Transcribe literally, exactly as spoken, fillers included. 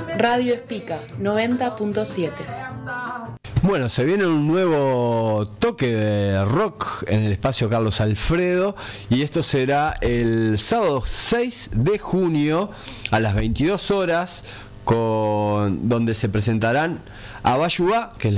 Radio Espica noventa punto siete. Bueno, se viene un nuevo toque de rock en el espacio Carlos Alfredo y esto será el sábado seis de junio a las veintidós horas, con donde se presentarán Abayuá, que es la